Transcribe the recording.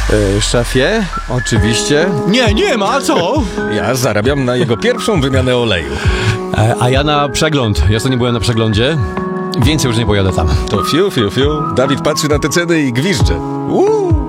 Szefie, oczywiście. Nie ma co? Ja zarabiam na jego pierwszą wymianę oleju. A ja na przegląd. Ja co nie byłem na przeglądzie. Więcej już nie pojadę tam. To fiu. Dawid patrzy na te ceny i gwizdże.